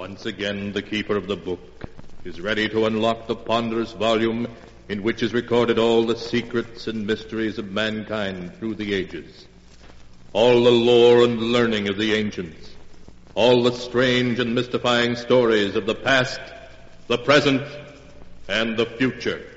Once again, the keeper of the book is ready to unlock the ponderous volume in which is recorded all the secrets and mysteries of mankind through the ages, all the lore and learning of the ancients, all the strange and mystifying stories of the past, the present, and the future.